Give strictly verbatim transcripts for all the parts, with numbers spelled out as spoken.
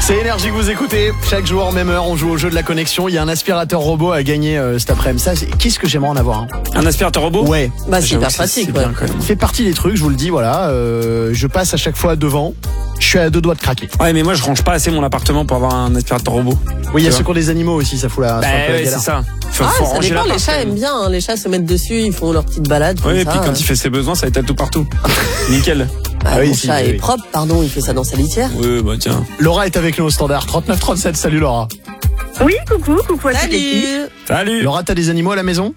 C'est Énergie que vous écoutez. Chaque jour, même heure, on joue au jeu de la connexion. Il y a un aspirateur robot à gagner euh, cet après-midi. Ça, c'est... Qu'est-ce que j'aimerais en avoir hein Un aspirateur robot? Ouais. Bah, c'est hyper pratique. Ouais. Il fait partie des trucs, je vous le dis, voilà. Euh, je passe à chaque fois devant. Je suis à deux doigts de craquer. Ouais, mais moi, je range pas assez mon appartement pour avoir un aspirateur robot. Oui, il y a ceux qui ont des animaux aussi, ça fout la. Bah, ouais, c'est ça. Faut, ah, faut ça ranger dépend, les l'appart, chats quand même. aiment bien, hein. Les chats se mettent dessus, ils font leur petite balade. Oui, comme et ça, puis quand euh. il fait ses besoins, ça étale tout partout. Nickel. Bah, Ah oui, mon si, chat oui, est oui. propre, pardon, il fait ça dans sa litière. Oui, bah tiens. Laura est avec nous au standard trente-neuf trente-sept. Salut Laura. Oui, coucou, coucou à toute l'équipe. Salut. Salut. Laura, t'as des animaux à la maison?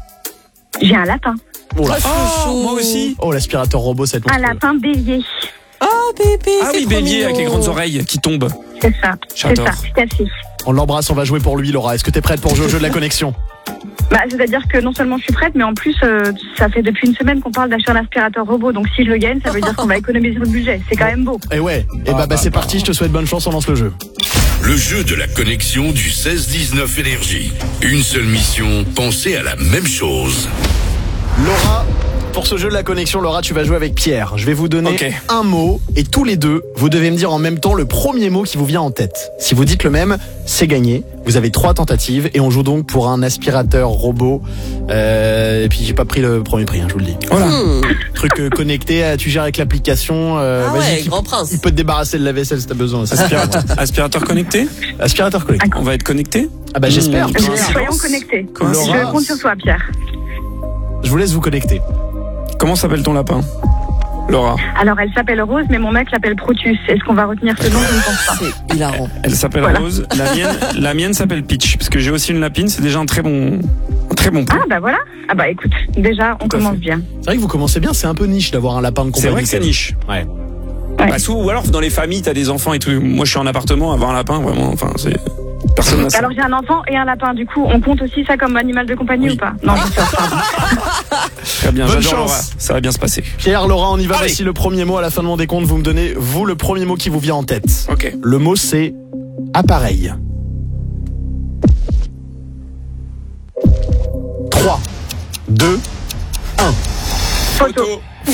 J'ai un lapin. Oh là. Oh, chouchou. Moi aussi. Oh, l'aspirateur robot, cette Un lapin bélier. Oh, bébé, Ah c'est oui, trop bélier mignon. avec les grandes oreilles qui tombent. C'est ça. C'est J'adore. ça, tout à fait. On l'embrasse, on va jouer pour lui, Laura. Est-ce que t'es prête pour jouer au jeu de la connexion? Bah, c'est-à-dire que non seulement je suis prête, mais en plus, euh, ça fait depuis une semaine qu'on parle d'acheter un aspirateur robot. Donc si je le gagne, ça veut dire qu'on va économiser le budget. C'est quand même beau. Et ouais. Et bah, Ah, bah, bah, c'est bah. parti, je te souhaite bonne chance, on lance le jeu. Le jeu de la connexion du seize dix-neuf Énergie. Une seule mission, penser à la même chose. Laura, pour ce jeu de la connexion, Laura, tu vas jouer avec Pierre. Je vais vous donner Ok. un mot et tous les deux, vous devez me dire en même temps le premier mot qui vous vient en tête. Si vous dites le même, c'est gagné. Vous avez trois tentatives et on joue donc pour un aspirateur robot. Euh, et puis j'ai pas pris le premier prix, hein, je vous le dis. Voilà. Hmm. Truc euh, connecté, euh, tu gères avec l'application. Euh, Ah vas-y, ouais, il- grand prince. Il peut te débarrasser de la vaisselle si t'as besoin. Ça, Aspirateur, aspirateur connecté. aspirateur connecté. On va être connecté. Ah bah j'espère. Mmh. Puis, Coïncidence. Soyons connectés. Coïncidence. Je compte sur toi, Pierre. Je vous laisse vous connecter. Comment s'appelle ton lapin, Laura? Alors, elle s'appelle Rose, mais mon mec l'appelle Protus. Est-ce qu'on va retenir ce nom? Je ne pense pas. C'est hilarant. Elle s'appelle Voilà. Rose. La mienne, la mienne s'appelle Peach, parce que j'ai aussi une lapine. C'est déjà un très bon, un très bon point. Ah, bah voilà. Ah, bah écoute, déjà, on Tout à commence fait. bien. C'est vrai que vous commencez bien, c'est un peu niche d'avoir un lapin de compagnie. C'est vrai que c'est niche. Ouais. Ouais. Bah, sous- ou alors dans les familles, t'as des enfants et tout. Moi, je suis en appartement, avoir un lapin, vraiment, enfin, c'est personne n'a ça. Alors, j'ai un enfant et un lapin. Du coup, on compte aussi ça comme animal de compagnie Oui. ou pas? Non, c'est ça. Très bien, Bonne j'adore chance. Laura. Ça va bien se passer. Pierre, Laura, on y va. Allez. Voici le premier mot à la fin de mon décompte. Vous me donnez, vous, le premier mot qui vous vient en tête. Ok. Le mot, c'est appareil. trois, deux, un. Photo.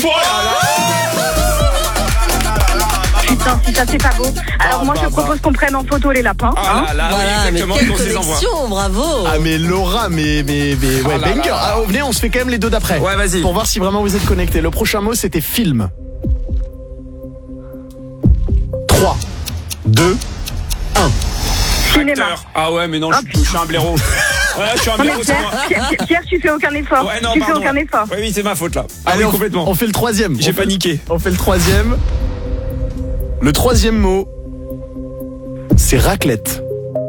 Putain, si ça c'est pas beau. Alors, Ah, moi, bah, je bah. propose qu'on prenne en photo les lapins. Ah là là, oui, Voilà, mais exactement, quelle on se les envoie. connexion, bravo. Ah, mais Laura, mais, mais, mais, ouais, Oh là banger. là. Ah, venez, on se fait quand même les deux d'après. Ouais, vas-y. Pour voir si vraiment vous êtes connectés. Le prochain mot, c'était film. trois, deux, un. Cinéma. Acteur. Ah ouais, mais non, je, Ah, suis- je suis un blaireau. Ouais, je suis un Non, mais blaireau, c'est moi. Pierre, Pierre, Pierre, tu fais aucun effort. Ouais, non, tu fais pardon. aucun effort. Oui, oui, c'est ma faute là. Ah Allez, oui, on, complètement. on fait le troisième. J'ai On fait- paniqué. On fait le troisième. Le troisième mot, c'est raclette.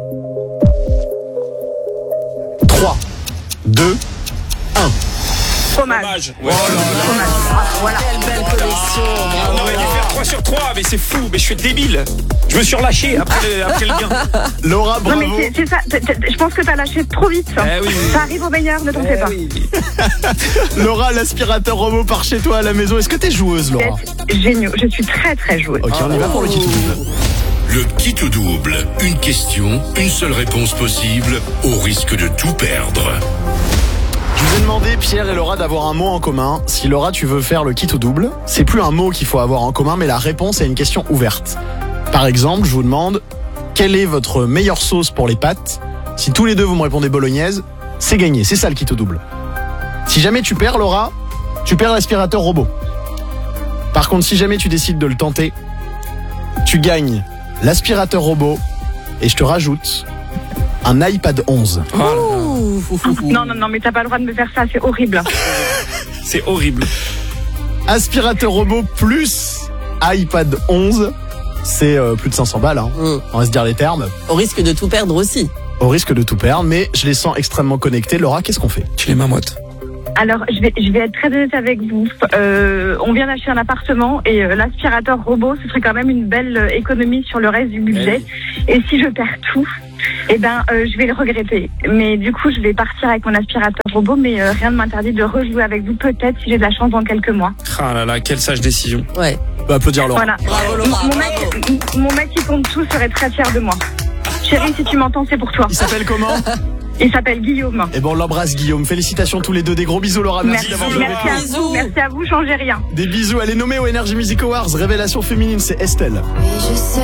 trois, deux, un. Fromage. Fromage. Ouais. Fromage. Ah, voilà. Quelle belle connexion, On aurait dû faire trois sur trois, mais c'est fou, mais je suis débile. Je me suis relâché après le, après le gain. Laura, Non, bravo. mais c'est c'est ça. T- t- Je pense que t'as lâché trop vite. Eh oui. Ça arrive au meilleur, ne t'en fais pas. Laura, l'aspirateur robot part chez toi à la maison. Est-ce que t'es joueuse, Laura? Vous êtes géniaux. Je suis très très joueuse. Ok, on y va pour le kit double. Le kit au double. Une question, une seule réponse possible, au risque de tout perdre. Je vous ai demandé, Pierre et Laura, d'avoir un mot en commun. Si Laura, tu veux faire le kit au double, c'est plus un mot qu'il faut avoir en commun, mais la réponse est une question ouverte. Par exemple, je vous demande, quelle est votre meilleure sauce pour les pâtes? Si tous les deux vous me répondez bolognaise, c'est gagné. C'est ça le kit au double. Si jamais tu perds, Laura, tu perds l'aspirateur robot. Par contre, si jamais tu décides de le tenter, tu gagnes l'aspirateur robot et je te rajoute un iPad onze. Oh là là. Ouh, ouh, ouh, ouh. Non, non, non, mais t'as pas le droit de me faire ça. C'est horrible. C'est horrible. Aspirateur robot plus iPad onze, c'est euh, plus de cinq cents balles, hein. Mm. On va se dire les termes, Au risque de tout perdre aussi. au risque de tout perdre, mais je les sens extrêmement connectés. Laura, qu'est-ce qu'on fait? Tu les mains moites. Alors, je vais, je vais être très honnête avec vous. Euh, on vient d'acheter un appartement et euh, l'aspirateur robot, ce serait quand même une belle euh, économie sur le reste du budget. Et si je perds tout, eh ben, euh, je vais le regretter. Mais du coup, je vais partir avec mon aspirateur robot, mais euh, rien ne m'interdit de rejouer avec vous peut-être si j'ai de la chance dans quelques mois. Ah là là, quelle sage décision. Ouais. On peut applaudir Laura. Voilà. Bravo, Laura, Mon bravo. mec, mon mec qui compte tout serait très fier de moi. Chérie, si tu m'entends, c'est pour toi. Il s'appelle comment? Il s'appelle Guillaume. Eh ben on l'embrasse, Guillaume. Félicitations tous les deux. Des gros bisous, Laura. Merci, Merci, d'avoir joué avec merci nous. à Bisous. vous. Merci à vous, changez rien. Des bisous. Elle est nommée aux Energy Music Awards. Révélation féminine, c'est Estelle. Oui, je sais.